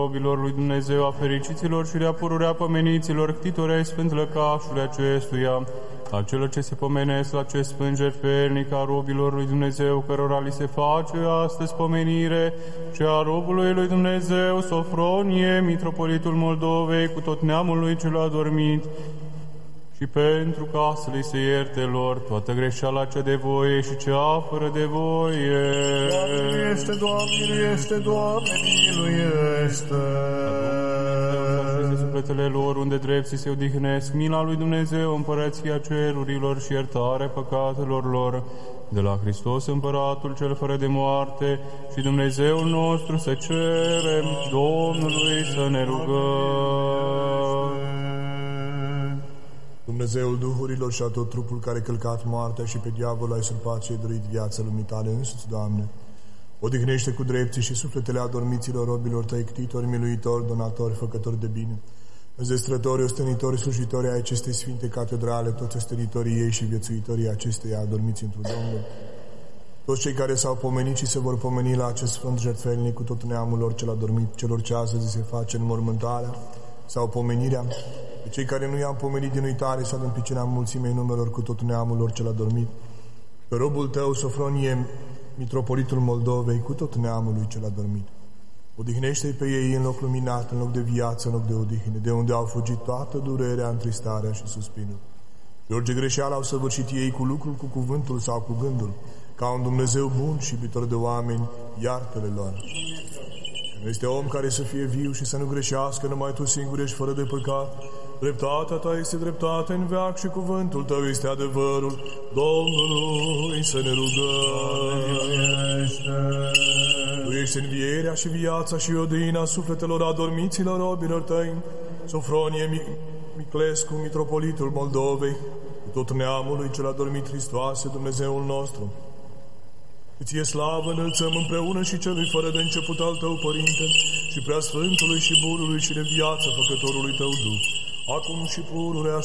robilor lui Dumnezeu, a fericiților și de-a pururea pomeniților, ctitorei sfânt lăcașului acestuia, a celor ce se pomenesc la acest sfânt jertfelnic, a robilor lui Dumnezeu, cărora li se face astăzi pomenire, și a robului lui Dumnezeu, Sofronie, mitropolitul Moldovei, cu tot neamul lui cel adormit, și pentru ca să li se ierte lor toată greșeala cea de voie și cea fără de voie. Doamne miluiește, Doamne miluiește, Doamne miluiește. Sufletele lor unde drepții se odihnesc, mila lui Dumnezeu, împărăția cerurilor și iertarea păcatelor lor, de la Hristos Împăratul cel fără de moarte și Dumnezeul nostru să cerem Domnului să ne rugăm. Dumnezeul duhurilor și a tot trupul care călcat moartea și pe diavol ai surpat și ai dorit viața lumii tale însuți, Doamne, odihnește cu drepții și sufletele adormiților robilor tăi, ctitori, miluitori, donatori, făcători de bine, înzestrători, ostenitori, slujitori ai acestei sfinte catedrale, toți ostenitorii ei și viețuitorii acesteia adormiți într-un Domnul, toți cei care s-au pomenit și se vor pomeni la acest sfânt jertfelnic cu tot neamul lor cel adormit, celor ce astăzi se face înmormântarea sau pomenirea, pe cei care nu i-am pomenit din uitare sau din pricina mulțimei numelor cu tot neamul lor cel adormit, pe robul tău, Sofronie, mitropolitul Moldovei, cu tot neamul lui cel adormit. Odihnește-i pe ei în loc luminat, în loc de viață, în loc de odihne, de unde au fugit toată durerea, întristarea și suspinul. Și orice greșeală au săvârșit ei cu lucrul, cu cuvântul sau cu gândul, ca un Dumnezeu bun și iubitor de oameni, iartă-le lor. Nu este om care să fie viu și să nu greșească, numai tu singur ești fără de păcat. Dreptatea ta este dreptate în veac și cuvântul tău este adevărul. Domnului să ne rugăm. Tu ești învierea și viața și odihna sufletelor adormiților robilor tăi. Sofronie Miclescu, mitropolitul Moldovei, cu tot neamul lui cel adormit, Hristoase, Dumnezeul nostru. Ție slavă înălțăm împreună și celui fără de început al tău, Părinte, și Preasfântului și Bunului și de viață Făcătorului tău Duh, acum și pururea